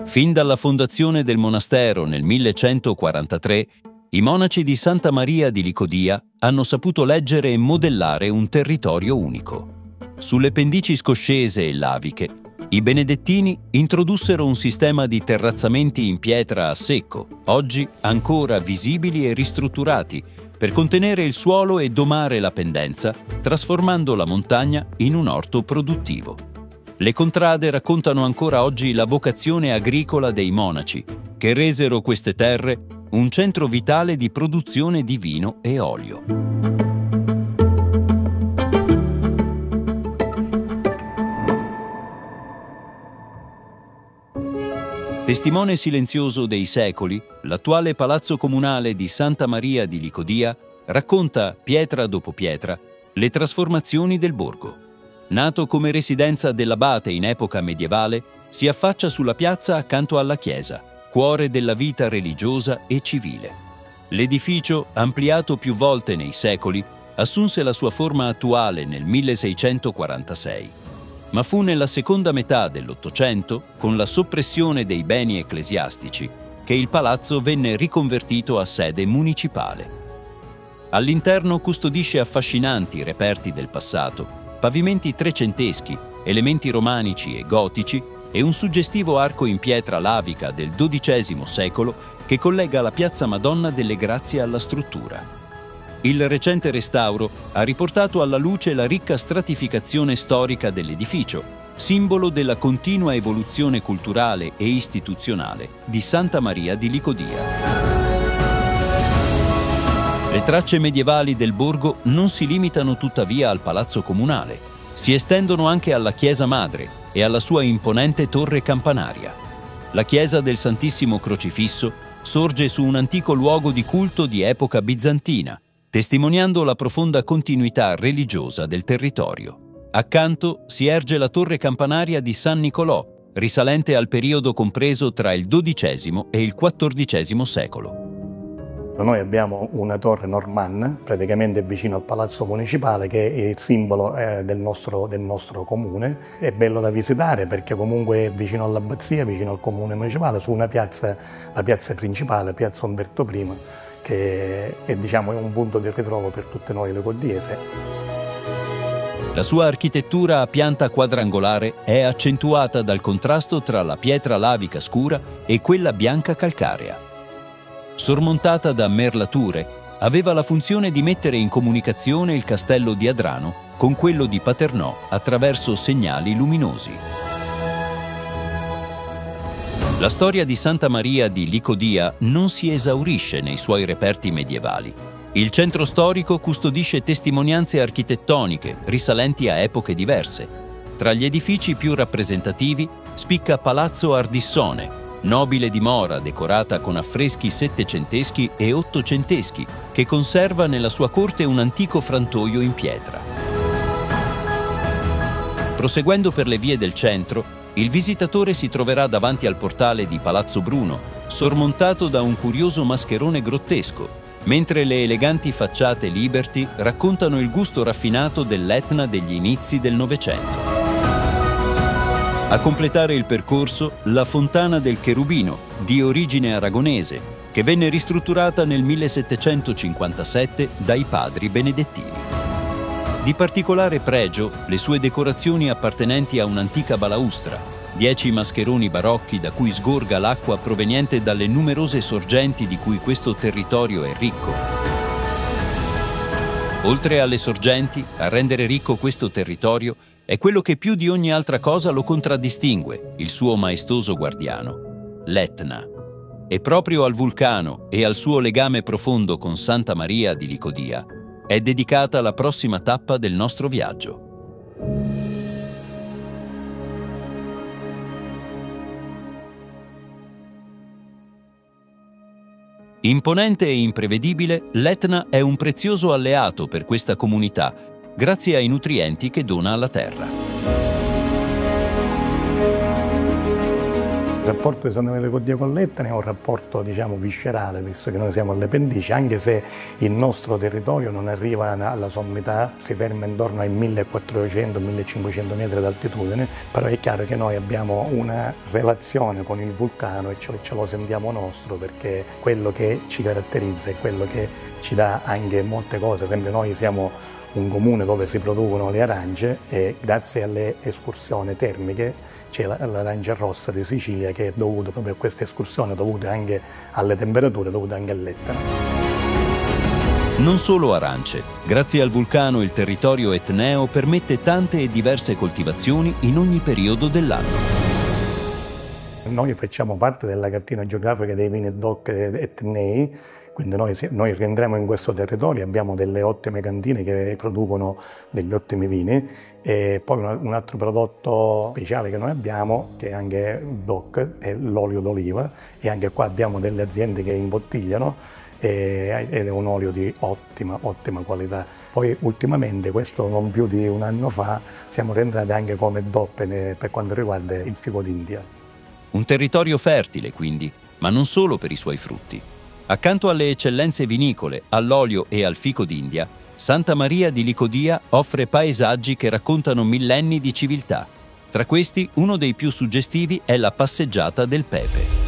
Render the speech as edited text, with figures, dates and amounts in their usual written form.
Fin dalla fondazione del monastero nel 1143, i monaci di Santa Maria di Licodia hanno saputo leggere e modellare un territorio unico. Sulle pendici scoscese e laviche, i benedettini introdussero un sistema di terrazzamenti in pietra a secco, oggi ancora visibili e ristrutturati, per contenere il suolo e domare la pendenza, trasformando la montagna in un orto produttivo. Le contrade raccontano ancora oggi la vocazione agricola dei monaci, che resero queste terre un centro vitale di produzione di vino e olio. Testimone silenzioso dei secoli, l'attuale palazzo comunale di Santa Maria di Licodia racconta, pietra dopo pietra, le trasformazioni del borgo. Nato come residenza dell'abate in epoca medievale, si affaccia sulla piazza accanto alla chiesa, cuore della vita religiosa e civile. L'edificio, ampliato più volte nei secoli, assunse la sua forma attuale nel 1646. Ma fu nella seconda metà dell'Ottocento, con la soppressione dei beni ecclesiastici, che il palazzo venne riconvertito a sede municipale. All'interno custodisce affascinanti reperti del passato, pavimenti trecenteschi, elementi romanici e gotici e un suggestivo arco in pietra lavica del XII secolo che collega la piazza Madonna delle Grazie alla struttura. Il recente restauro ha riportato alla luce la ricca stratificazione storica dell'edificio, simbolo della continua evoluzione culturale e istituzionale di Santa Maria di Licodia. Le tracce medievali del borgo non si limitano tuttavia al palazzo comunale, si estendono anche alla chiesa madre e alla sua imponente torre campanaria. La chiesa del Santissimo Crocifisso sorge su un antico luogo di culto di epoca bizantina, testimoniando la profonda continuità religiosa del territorio. Accanto si erge la torre campanaria di San Nicolò, risalente al periodo compreso tra il XII e il XIV secolo. Noi abbiamo una torre normanna, praticamente vicino al palazzo municipale, che è il simbolo del nostro comune. È bello da visitare perché comunque è vicino all'abbazia, vicino al comune municipale, su una piazza, la piazza principale, piazza Umberto I, che è un punto di ritrovo per tutte noi licodiesi. La sua architettura a pianta quadrangolare è accentuata dal contrasto tra la pietra lavica scura e quella bianca calcarea. Sormontata da merlature, aveva la funzione di mettere in comunicazione il castello di Adrano con quello di Paternò attraverso segnali luminosi. La storia di Santa Maria di Licodia non si esaurisce nei suoi reperti medievali. Il centro storico custodisce testimonianze architettoniche risalenti a epoche diverse. Tra gli edifici più rappresentativi spicca Palazzo Ardissone, nobile dimora decorata con affreschi settecenteschi e ottocenteschi, che conserva nella sua corte un antico frantoio in pietra. Proseguendo per le vie del centro, il visitatore si troverà davanti al portale di Palazzo Bruno, sormontato da un curioso mascherone grottesco, mentre le eleganti facciate Liberty raccontano il gusto raffinato dell'Etna degli inizi del Novecento. A completare il percorso, la Fontana del Cherubino, di origine aragonese, che venne ristrutturata nel 1757 dai padri benedettini. Di particolare pregio le sue decorazioni appartenenti a un'antica balaustra, 10 mascheroni barocchi da cui sgorga l'acqua proveniente dalle numerose sorgenti di cui questo territorio è ricco. Oltre alle sorgenti, a rendere ricco questo territorio è quello che più di ogni altra cosa lo contraddistingue, il suo maestoso guardiano, l'Etna. E proprio al vulcano e al suo legame profondo con Santa Maria di Licodia è dedicata la prossima tappa del nostro viaggio. Imponente e imprevedibile, l'Etna è un prezioso alleato per questa comunità, grazie ai nutrienti che dona alla terra. Il rapporto di Santa Maria di Licodia con l'Etna è un rapporto, diciamo, viscerale, visto che noi siamo alle pendici, anche se il nostro territorio non arriva alla sommità, si ferma intorno ai 1400-1500 metri d'altitudine, però è chiaro che noi abbiamo una relazione con il vulcano e ce lo sentiamo nostro, perché quello che ci caratterizza è quello che ci dà anche molte cose. Ad esempio, noi siamo un comune dove si producono le arance e grazie alle escursioni termiche c'è l'arancia rossa di Sicilia, che è dovuta proprio a queste escursioni, dovute anche alle temperature, dovute anche all'Etna. Non solo arance. Grazie al vulcano il territorio etneo permette tante e diverse coltivazioni in ogni periodo dell'anno. Noi facciamo parte della cartina geografica dei vini DOC etnei, quindi noi rientriamo in questo territorio, abbiamo delle ottime cantine che producono degli ottimi vini, e poi un altro prodotto speciale che noi abbiamo, che è anche DOC, è l'olio d'oliva, e anche qua abbiamo delle aziende che imbottigliano ed è un olio di ottima qualità. Poi ultimamente, questo non più di un anno fa, siamo rientrati anche come DOP per quanto riguarda il fico d'India. Un territorio fertile, quindi, ma non solo per i suoi frutti. Accanto alle eccellenze vinicole, all'olio e al fico d'India, Santa Maria di Licodia offre paesaggi che raccontano millenni di civiltà. Tra questi, uno dei più suggestivi è la passeggiata del Pepe.